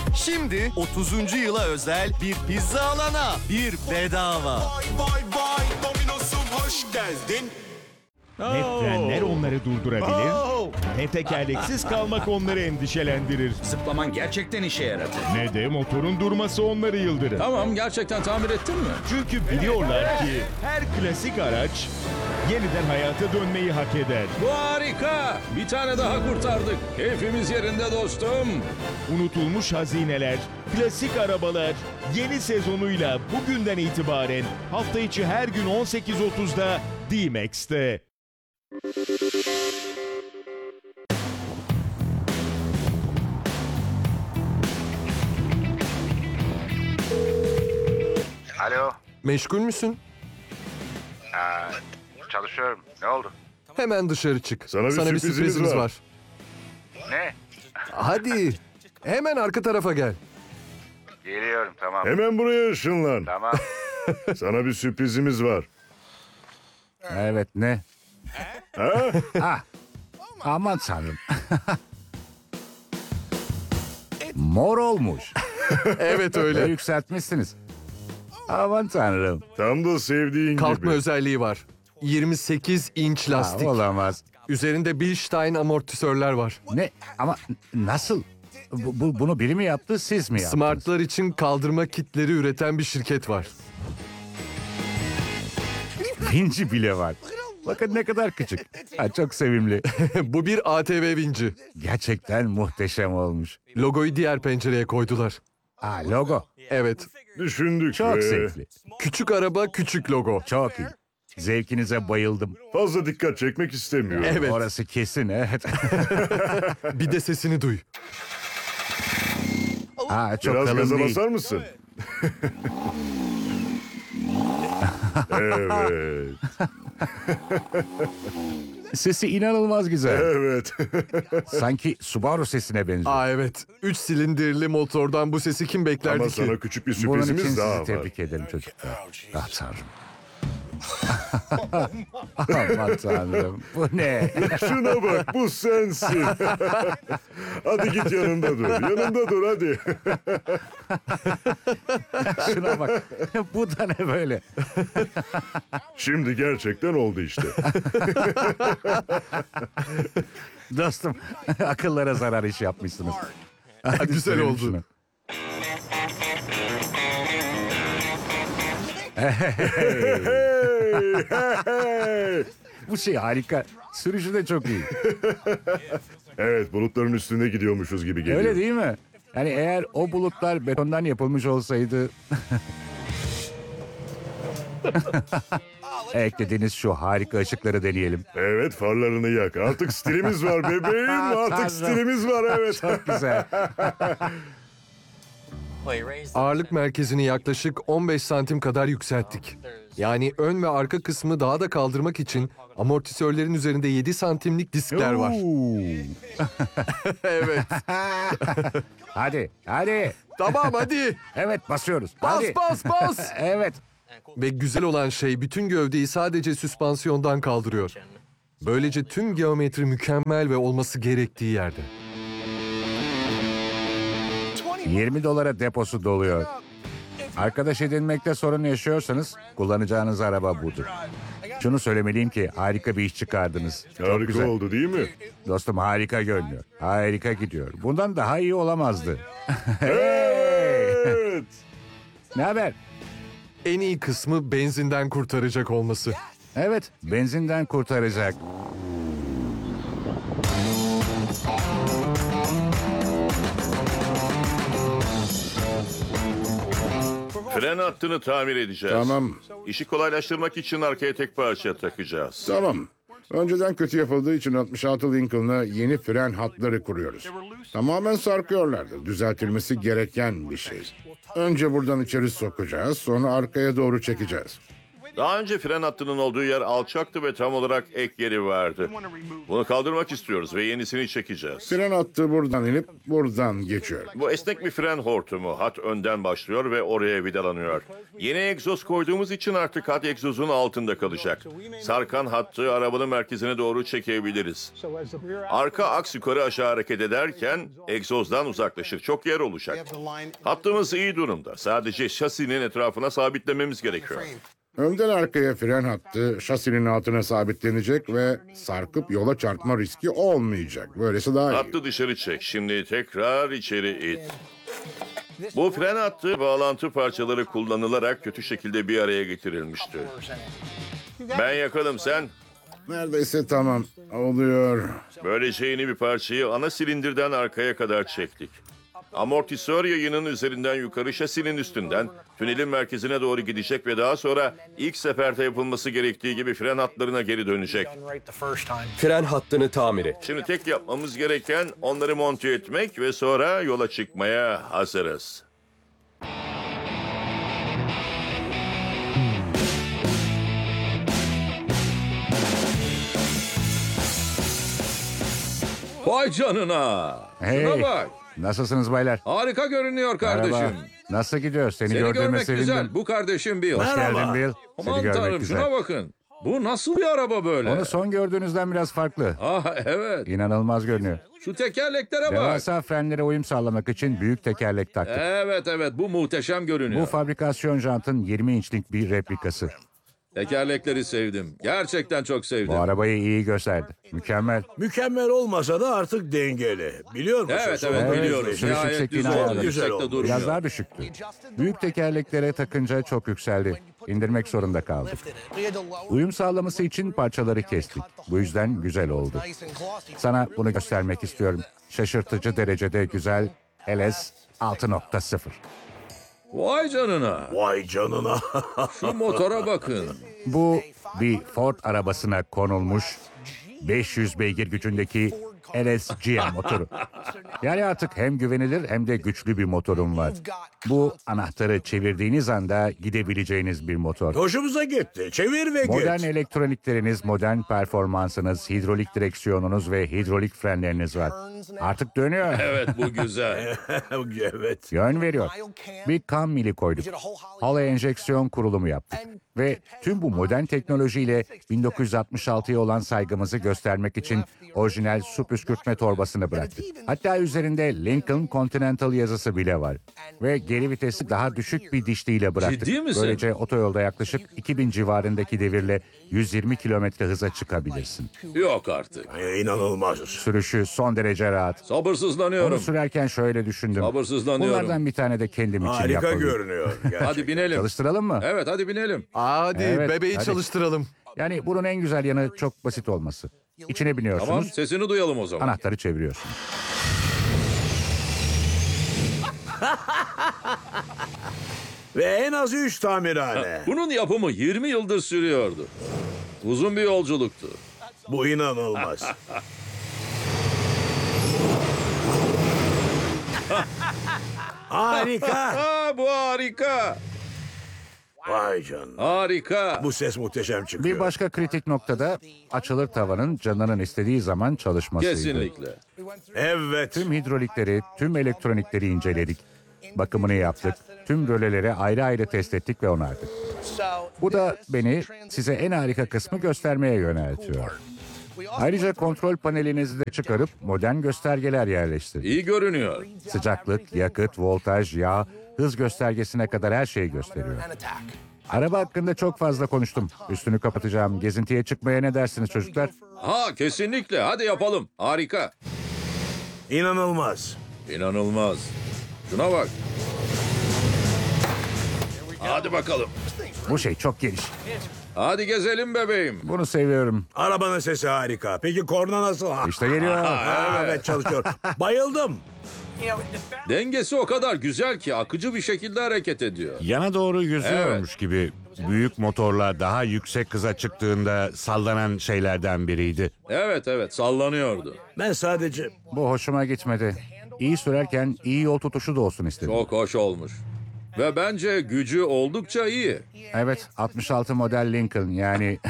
Şimdi 30. yıla özel bir pizza alana bir bedava. Vay vay vay Domino's'um hoş geldin. Ne frenler onları durdurabilir, ne tekerleksiz kalmak onları endişelendirir, Zıplaman gerçekten işe yaradı. ne de motorun durması onları yıldırır. Tamam, gerçekten tamir ettin mi? Çünkü biliyorlar ki her klasik araç yeniden hayata dönmeyi hak eder. Bu harika. Bir tane daha kurtardık. Keyfimiz yerinde dostum. Unutulmuş hazineler, klasik arabalar yeni sezonuyla bugünden itibaren hafta içi her gün 18.30'da D-Max'te. Alo, Meşgul müsün? çalışıyorum. Ne oldu? Hemen dışarı çık. Sana bir sürprizimiz var. Ne? Hadi. Hemen arka tarafa gel. Geliyorum, tamam. Hemen buraya ışınlan. Tamam. Sana bir sürprizimiz var. Evet ne? Ha? Aman tanrım. Mor olmuş. Evet Ve öyle. yükseltmişsiniz. Aman tanrım. Tam da sevdiğin Kalkma gibi. özelliği var. 28 inç lastik. Olamaz. Üzerinde Bilstein amortisörler var. Ne? Ama nasıl? Bunu biri mi yaptı, siz mi yaptınız? Smartlar için kaldırma kitleri üreten bir şirket var. Vinci bile var. Bakın ne kadar küçük. Ha, çok sevimli. Bu bir ATV vinci. Gerçekten muhteşem olmuş. Logoyu diğer pencereye koydular. Logo. Evet. Düşündük Çok ve zevkli. Küçük araba, küçük logo. Çok iyi. Zevkinize bayıldım. fazla dikkat çekmek istemiyorum. Evet. Orası kesin, evet. Bir de sesini duy. Çok Biraz kalın gaza değil. basar mısın? Evet, Sesi inanılmaz güzel. evet. Sanki Subaru sesine benziyor. Evet. 3 silindirli motordan bu sesi kim beklerdi Ama ki? sana küçük bir Bunun için sürprizimiz daha sizi var. tebrik ederim çocuklar. Tanrım. Aman tanrım. Bu ne? Şuna bak, bu sensin. Hadi git yanında dur. Yanında dur hadi. Şuna bak. Bu da ne böyle? Şimdi gerçekten oldu işte. Dostum, akıllara zarar iş yapmışsınız. Hadi Güzel sürelim oldu. şunu. Hey, hey. Bu şey harika. Sürüşü de çok iyi. Evet, bulutların üstünde gidiyormuşuz gibi geliyor. Öyle değil mi? Yani eğer o bulutlar betondan yapılmış olsaydı... Eklediğiniz şu harika ışıkları deneyelim. Evet, farlarını yak. Artık stilimiz var bebeğim. Artık Tanrım. stilimiz var, evet. Çok güzel. Ağırlık merkezini yaklaşık 15 santim kadar yükselttik. Yani ön ve arka kısmı daha da kaldırmak için amortisörlerin üzerinde 7 santimlik diskler var. Evet. Hadi, hadi. Tamam hadi. Evet, basıyoruz. Bas Hadi. bas bas. Evet. Ve güzel olan şey bütün gövdeyi sadece süspansiyondan kaldırıyor. Böylece tüm geometri mükemmel ve olması gerektiği yerde. $20 deposu doluyor. Arkadaş edinmekte sorun yaşıyorsanız kullanacağınız araba budur. Şunu söylemeliyim ki harika bir iş çıkardınız. Çok Harika güzel. oldu değil mi? Dostum harika görünüyor. Harika gidiyor. Bundan daha iyi olamazdı. Evet. Ne haber? En iyi kısmı benzinden kurtaracak olması. Evet, benzinden kurtaracak. Fren hattını tamir edeceğiz. Tamam, İşi kolaylaştırmak için arkaya tek parça takacağız. tamam. Önceden kötü yapıldığı için 66 Lincoln'a yeni fren hatları kuruyoruz. Tamamen sarkıyorlardı. Düzeltilmesi gereken bir şey. Önce buradan içeri sokacağız, sonra arkaya doğru çekeceğiz. Daha önce fren hattının olduğu yer alçaktı ve tam olarak ek yeri vardı. Bunu kaldırmak istiyoruz ve yenisini çekeceğiz. Fren hattı buradan inip buradan geçiyor. Bu esnek bir fren hortumu. Hat önden başlıyor ve oraya vidalanıyor. Yeni egzoz koyduğumuz için artık hat egzozun altında kalacak. Sarkan hattı arabanın merkezine doğru çekebiliriz. Arka aks yukarı aşağı hareket ederken egzozdan uzaklaşır. Çok yer olacak. Hattımız iyi durumda. Sadece şasinin etrafına sabitlememiz gerekiyor. Önden arkaya fren hattı şasinin altına sabitlenecek ve sarkıp yola çarpma riski olmayacak. Böylesi daha iyi. Hattı dışarı çek. Şimdi tekrar içeri it. Bu fren hattı bağlantı parçaları kullanılarak kötü şekilde bir araya getirilmişti. Ben yakalım, sen. Neredeyse tamam. Oluyor. Böylece yeni bir parçayı ana silindirden arkaya kadar çektik. Amortisör yayının üzerinden yukarı şasinin üstünden tünelin merkezine doğru gidecek ve daha sonra ilk seferde yapılması gerektiği gibi fren hatlarına geri dönecek. Fren hattını tamir et. Şimdi tek yapmamız gereken onları monte etmek ve sonra yola çıkmaya hazırız. Vay canına. Şuna Hey, bak. nasılsınız baylar? Harika görünüyor kardeşim. Merhaba. Nasıl gidiyor? Seni Seni gördüğüme görmek sevindim. güzel. Bu kardeşim Bill. Hoş geldin Bill. Seni Aman görmek tanrım güzel. şuna bakın. Bu nasıl bir araba böyle? Onu son gördüğünüzden biraz farklı. Ah evet. İnanılmaz görünüyor. Şu tekerleklere bak. Devasa frenlere uyum sağlamak için büyük tekerlek taktık. Evet bu muhteşem görünüyor. Bu fabrikasyon jantın 20 inçlik bir replikası. Tekerlekleri sevdim. Gerçekten çok sevdim. Bu arabayı iyi gösterdi. Mükemmel. Mükemmel olmasa da artık dengeli. Biliyor musun? Evet Evet, biliyorum. sürüş Nihayet düz yüksekliğini oldu. ayarladı. Yüksekte Güzel oldu. durmuyor. Biraz daha düşüktü. Büyük tekerleklere takınca çok yükseldi. İndirmek zorunda kaldık. Uyum sağlaması için parçaları kestik. Bu yüzden güzel oldu. Sana bunu göstermek istiyorum. Şaşırtıcı derecede güzel LS 6.0. Vay canına. Vay canına. Şu motora bakın. Bu bir Ford arabasına konulmuş 500 beygir gücündeki LSGM motoru. Yani artık hem güvenilir hem de güçlü bir motorum var. Bu anahtarı çevirdiğiniz anda gidebileceğiniz bir motor. Hoşumuza gitti. Çevir ve Modern git. elektronikleriniz, modern performansınız, hidrolik direksiyonunuz ve hidrolik frenleriniz var. Artık dönüyor. Evet bu güzel. Evet. Yön veriyor. Bir kan mili koyduk. Hala enjeksiyon kurulumu yaptık. Ve tüm bu modern teknolojiyle 1966'ya olan saygımızı göstermek için orijinal su püskürtme torbasını bıraktık. Hatta üzerinde Lincoln Continental yazısı bile var. Ve geri vitesi daha düşük bir dişliyle bıraktık. Ciddi misin? Böylece otoyolda yaklaşık 2000 civarındaki devirle 120 kilometre hıza çıkabilirsin. Yok artık. İnanılmaz. Sürüşü son derece rahat. Sabırsızlanıyorum. Onu sürerken şöyle düşündüm. Sabırsızlanıyorum. Bunlardan bir tane de kendim için Harika yapmalıyım. görünüyor. Hadi binelim. Çalıştıralım mı? Evet hadi binelim. Hadi Evet, bebeği hadi. çalıştıralım. Yani bunun en güzel yanı çok basit olması. İçine biniyorsunuz, Tamam sesini duyalım o zaman. anahtarı çeviriyorsunuz. Ve en az 3 tamirhane. Bunun yapımı 20 yıldır sürüyordu. Uzun bir yolculuktu. Bu inanılmaz. Harika. Bu harika. Vay canına. Harika. Bu ses muhteşem çıkıyor. Bir başka kritik noktada açılır tavanın canının istediği zaman çalışmasıydı. Kesinlikle. Evet. Tüm hidrolikleri, tüm elektronikleri inceledik. Bakımını yaptık. Tüm röleleri ayrı ayrı test ettik ve onardık. Bu da beni size en harika kısmı göstermeye yöneltiyor. Ayrıca kontrol panelinizi de çıkarıp modern göstergeler yerleştirdik. İyi görünüyor. Sıcaklık, yakıt, voltaj, yağ, hız göstergesine kadar her şeyi gösteriyor. Araba hakkında çok fazla konuştum. Üstünü kapatacağım. Gezintiye çıkmaya ne dersiniz çocuklar? Ha kesinlikle. Hadi yapalım. Harika. İnanılmaz. İnanılmaz. Şuna bak. Hadi bakalım. Bu şey çok geniş. Hadi gezelim bebeğim. Bunu seviyorum. Arabanın sesi harika. Peki korna nasıl? İşte geliyor. Evet çalışıyor. Bayıldım. Dengesi o kadar güzel ki akıcı bir şekilde hareket ediyor. Yana doğru yüzüyormuş gibi. Büyük motorlar daha yüksek hıza çıktığında sallanan şeylerden biriydi. Evet sallanıyordu. Ben sadece... Bu hoşuma gitmedi. İyi sürerken iyi yol tutuşu da olsun istedim. Çok hoş olmuş. Ve bence gücü oldukça iyi. Evet, 66 model Lincoln yani.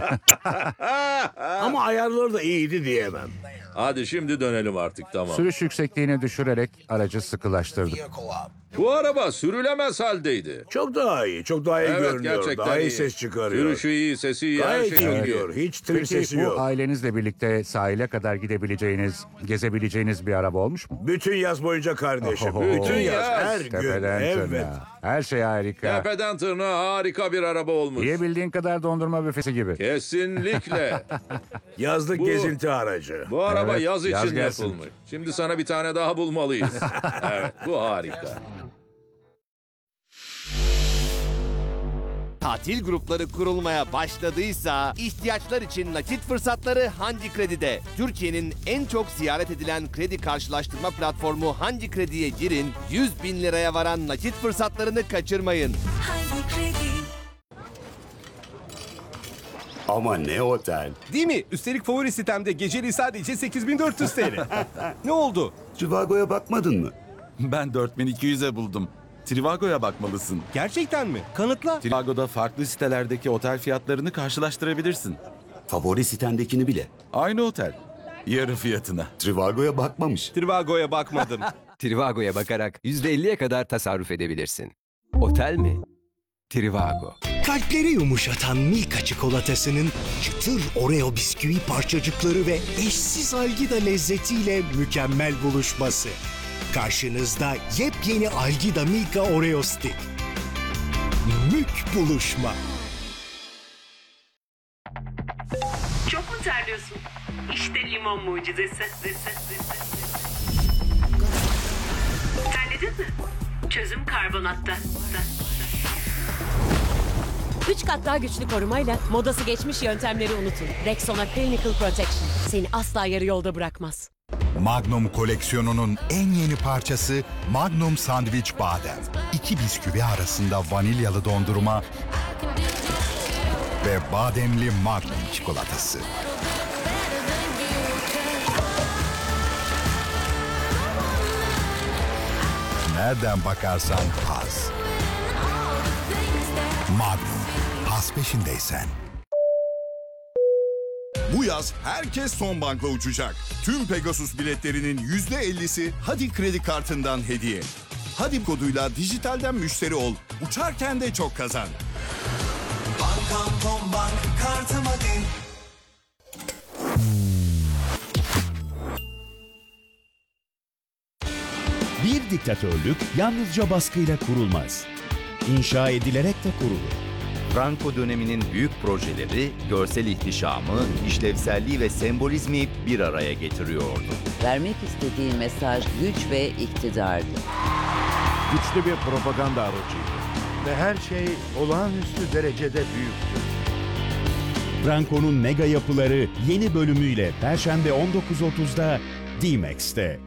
Ama ayarları da iyiydi diyemem. Hadi şimdi dönelim artık, tamam. Sürüş yüksekliğini düşürerek aracı sıkılaştırdık. Bu araba sürülemez haldeydi. Çok daha iyi Evet, görünüyor. gerçekten Daha iyi iyi. ses çıkarıyor. Sürüşü iyi, sesi iyi, her Gayet şey iyi iyi. gidiyor. Hiç trim Peki sesi bu yok. ailenizle birlikte sahile kadar gidebileceğiniz, gezebileceğiniz bir araba olmuş mu? Bütün yaz boyunca kardeşim. Oho. Bütün Bütün yaz, yaz. her gün. Tepeden Evet. tırnağa. Her şey harika. Tepeden tırnağa harika bir araba olmuş. Yiyebildiğin kadar dondurma büfesi gibi. Kesinlikle. Yazlık Bu- gezinti aracı. Bu araba Evet, yaz yaz için gelsin. yapılmış. Şimdi sana bir tane daha bulmalıyız. Evet, bu harika. Tatil grupları kurulmaya başladıysa ihtiyaçlar için nakit fırsatları Hanci Kredi'de. Türkiye'nin en çok ziyaret edilen kredi karşılaştırma platformu Hanci Kredi'ye girin, 100 bin liraya varan nakit fırsatlarını kaçırmayın. Ama ne otel. Değil mi? Üstelik favori sitemde geceliği sadece 8400 TL. Ne oldu? Trivago'ya bakmadın mı? Ben 4200'e buldum. Trivago'ya bakmalısın. Gerçekten mi? Kanıtla. Trivago'da farklı sitelerdeki otel fiyatlarını karşılaştırabilirsin. Favori sitendekini bile. Aynı otel. Yarı fiyatına. Trivago'ya bakmamış. Trivago'ya bakmadım. Trivago'ya bakarak %50'ye kadar tasarruf edebilirsin. Otel mi? Trivago. Kalpleri yumuşatan Milka çikolatasının çıtır Oreo bisküvi parçacıkları ve eşsiz Algida lezzetiyle mükemmel buluşması. Karşınızda yepyeni Algida Milka Oreo Stick. Mük buluşma. Çok mu terliyorsun? İşte limon mucizesi. Terledin mi? Çözüm karbonatta. 3 kat daha güçlü korumayla modası geçmiş yöntemleri unutun. Rexona Clinical Protection seni asla yarı yolda bırakmaz. Magnum koleksiyonunun en yeni parçası Magnum Sandwich Badem. 2 bisküvi arasında vanilyalı dondurma ve bademli Magnum çikolatası. Nereden bakarsan haz. Magnum, haz peşindeysen. Bu yaz herkes son banka uçacak. Tüm Pegasus biletlerinin %50'si Hadi kredi kartından hediye. Hadi koduyla dijitalden müşteri ol. Uçarken de çok kazan. Bankam Tom Bank kartım hadi. Bir diktatörlük yalnızca baskıyla kurulmaz. İnşa edilerek de kurulur. Franco döneminin büyük projeleri, görsel ihtişamı, işlevselliği ve sembolizmi bir araya getiriyordu. Vermek istediği mesaj güç ve iktidardı. Güçlü bir propaganda aracıydı. Ve her şey olağanüstü derecede büyüktü. Franco'nun mega yapıları yeni bölümüyle Perşembe 19.30'da D-Max'te.